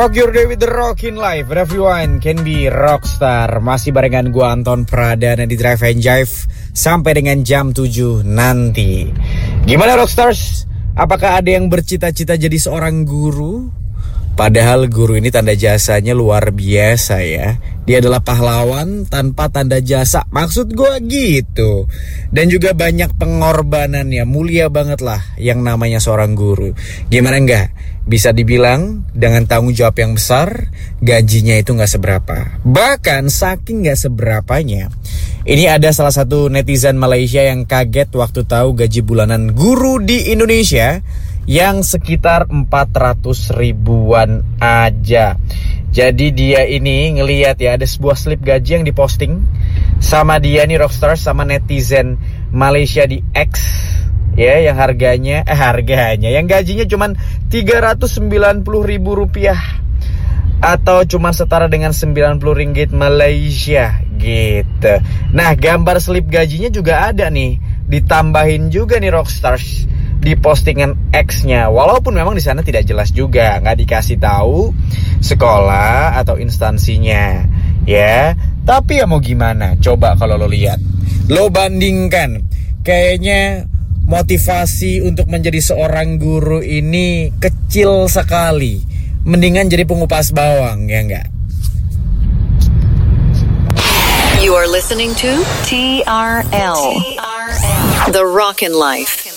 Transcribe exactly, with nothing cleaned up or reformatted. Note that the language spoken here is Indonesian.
Rock your day with the Rockin' Life. Everyone can be rockstar. Masih barengan gua Anton Pradana di Drive and Jive sampai dengan jam tujuh nanti. Gimana rockstars? Apakah ada yang bercita-cita jadi seorang guru? Padahal guru ini tanda jasanya luar biasa ya. Dia adalah pahlawan tanpa tanda jasa. Maksud gue gitu. Dan juga banyak pengorbanannya. Mulia banget lah yang namanya seorang guru. Gimana enggak? Bisa dibilang dengan tanggung jawab yang besar, gajinya itu gak seberapa. Bahkan saking gak seberapanya, ini ada salah satu netizen Malaysia yang kaget waktu tahu gaji bulanan guru di Indonesia yang sekitar empat ratus ribuan aja. Jadi dia ini ngelihat ya, ada sebuah slip gaji yang diposting sama dia nih rockstar, sama netizen Malaysia di X ya, yang harganya eh harganya yang gajinya cuman tiga ratus sembilan puluh ribu rupiah atau cuma setara dengan sembilan puluh ringgit Malaysia gitu. Nah, gambar slip gajinya juga ada nih, ditambahin juga nih rockstars di postingan X-nya. Walaupun memang di sana tidak jelas juga, nggak dikasih tahu sekolah atau instansinya, ya. Tapi ya mau gimana? Coba kalau lo lihat, lo bandingkan, kayaknya motivasi untuk menjadi seorang guru ini kecil sekali. Mendingan jadi pengupas bawang, ya nggak? You are listening to T R L, T R L. The Rockin' Life.